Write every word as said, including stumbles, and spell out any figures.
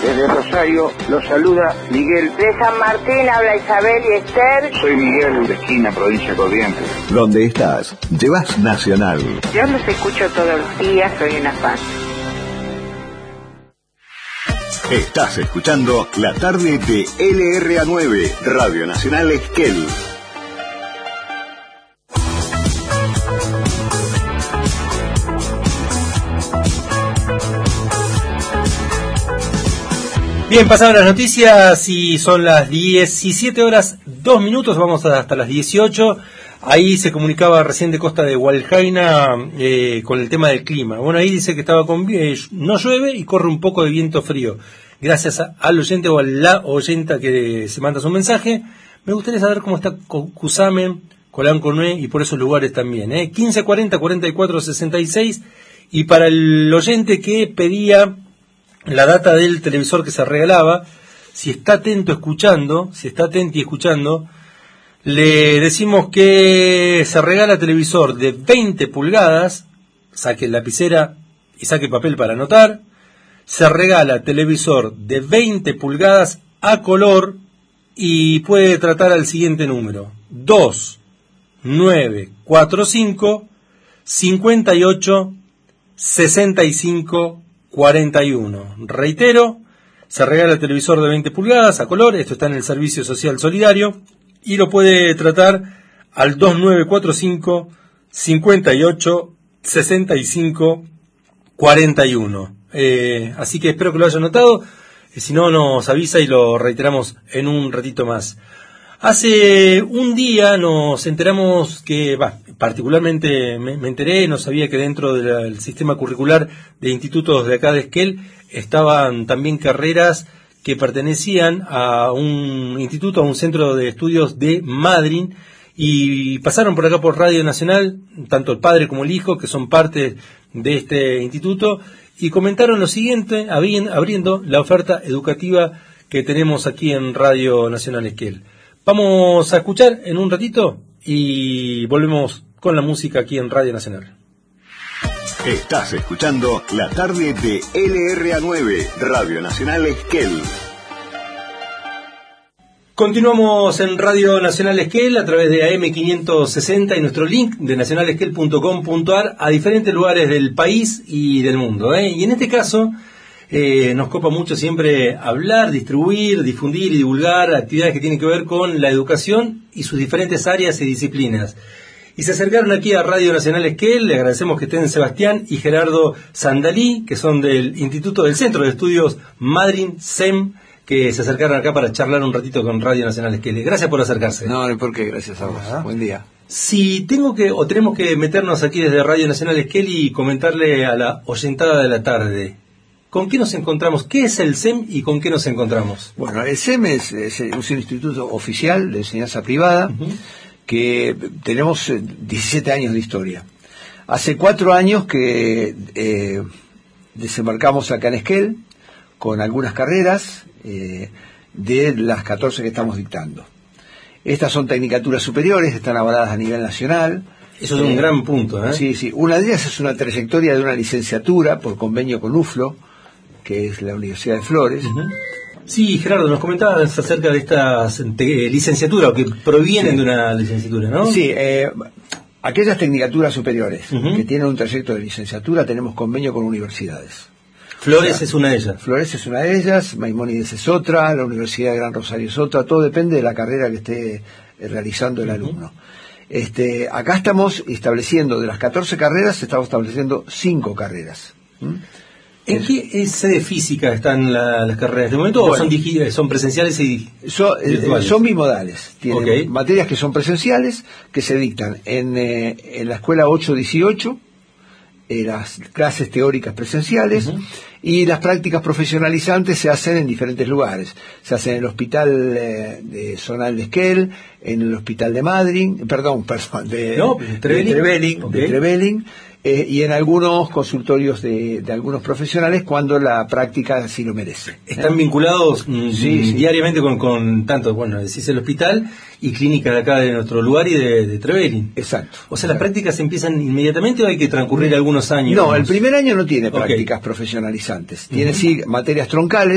Desde Rosario los saluda Miguel. De San Martín habla Isabel y Esther. Soy Miguel, de Esquina, provincia de Corrientes. Donde estás, llevas Nacional. Yo los escucho todos los días, soy una fan. Estás escuchando La Tarde de L R A nueve, Radio Nacional Esquel. Bien, pasaron las noticias y son las diecisiete horas, dos minutos, vamos hasta las dieciocho. Ahí se comunicaba recién de Costa de Hualjaina eh, con el tema del clima. Bueno, ahí dice que estaba con eh, no llueve y corre un poco de viento frío. Gracias a, al oyente o a la oyenta que se manda su mensaje. Me gustaría saber cómo está Cusamen, Colanconué y por esos lugares también. ¿eh? quince cuarenta, cuarenta y cuatro, sesenta y seis. Y para el oyente que pedía la data del televisor que se regalaba, si está atento escuchando, si está atento y escuchando, le decimos que se regala televisor de veinte pulgadas, saque lapicera y saque papel para anotar, se regala televisor de veinte pulgadas a color y puede tratar al siguiente número, dos nueve cuatro cinco, cinco ocho, sesenta y cinco cuarenta y uno. Reitero, se regala el televisor de veinte pulgadas a color, esto está en el Servicio Social Solidario, y lo puede tratar al dos nueve cuatro cinco, cinco ocho, sesenta y cinco cuarenta y uno. Eh, así que espero que lo haya notado, eh, si no nos avisa y lo reiteramos en un ratito más. Hace un día nos enteramos que, bah, particularmente me, me enteré, no sabía que dentro del sistema curricular de institutos de acá de Esquel estaban también carreras que pertenecían a un instituto, a un centro de estudios de Madryn, y pasaron por acá por Radio Nacional, tanto el padre como el hijo, que son parte de este instituto, y comentaron lo siguiente, abriendo la oferta educativa que tenemos aquí en Radio Nacional Esquel. Vamos a escuchar en un ratito y volvemos con la música aquí en Radio Nacional. Estás escuchando La Tarde de L R A nueve, Radio Nacional Esquel. Continuamos en Radio Nacional Esquel a través de A M quinientos sesenta y nuestro link de nacional esquel punto com punto a r a diferentes lugares del país y del mundo. ¿eh? Y en este caso eh, nos copa mucho siempre hablar, distribuir, difundir y divulgar actividades que tienen que ver con la educación y sus diferentes áreas y disciplinas. Y se acercaron aquí a Radio Nacional Esquel, le agradecemos que estén Sebastián y Gerardo Sandalí, que son del Instituto del Centro de Estudios Madryn S E M, que se acercaron acá para charlar un ratito con Radio Nacional Esquel. Gracias por acercarse. No, no hay por qué, gracias a vos. Ah. Buen día. Si tengo que, o tenemos que meternos aquí desde Radio Nacional Esquel y comentarle a la oyentada de la tarde, ¿con qué nos encontramos? ¿Qué es el S E M y con qué nos encontramos? Bueno, el S E M es, es un instituto oficial de enseñanza privada, uh-huh, que tenemos diecisiete años de historia. Hace cuatro años que eh, desembarcamos acá en Esquel con algunas carreras eh, de las catorce que estamos dictando. Estas son tecnicaturas superiores, están avaladas a nivel nacional. Eso es un eh, gran punto, ¿eh? Sí, sí. Una de ellas es una trayectoria de una licenciatura por convenio con U F L O, que es la Universidad de Flores. Uh-huh. Sí, Gerardo, nos comentabas acerca de estas eh, licenciaturas, que provienen sí. de una licenciatura, ¿no? Sí, eh, aquellas tecnicaturas superiores uh-huh. que tienen un trayecto de licenciatura, tenemos convenio con universidades. Flores o sea, es una de ellas. Flores es una de ellas, Maimónides es otra, la Universidad de Gran Rosario es otra, todo depende de la carrera que esté realizando el uh-huh. alumno. Este, acá estamos estableciendo, de las catorce carreras, estamos estableciendo cinco carreras. ¿Mm? ¿En qué sede física están la, las carreras de momento bueno, o son, digi- son presenciales y son, eh, son bimodales? Tienen okay. materias que son presenciales, que se dictan en, eh, en la escuela ocho dieciocho, eh, las clases teóricas presenciales, uh-huh. y las prácticas profesionalizantes se hacen en diferentes lugares. Se hacen en el hospital eh, de zonal de Esquel, en el hospital de Madryn, perdón, perdón de, no, Trevelin, de Trevelin, okay. de Trevelin eh, y en algunos consultorios de, de algunos profesionales cuando la práctica así lo merece. Están ¿eh? vinculados mm, sí, sí. diariamente con, con tanto, bueno, decís el hospital y clínica de acá de nuestro lugar y de, de Trevelin. Exacto. O sea, ¿las prácticas empiezan inmediatamente o hay que transcurrir algunos años? No, el primer año no tiene prácticas okay. profesionalizantes. Tiene uh-huh. sí materias troncales.